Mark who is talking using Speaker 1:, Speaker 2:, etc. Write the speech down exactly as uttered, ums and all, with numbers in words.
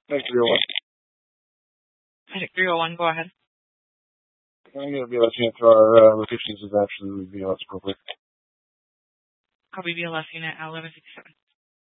Speaker 1: Thank you, everyone.
Speaker 2: Magic three oh one, go ahead.
Speaker 1: I'm going to be listening to our uh, locations is absolutely B L S appropriate.
Speaker 2: Copy B L S unit at eleven fifty-seven.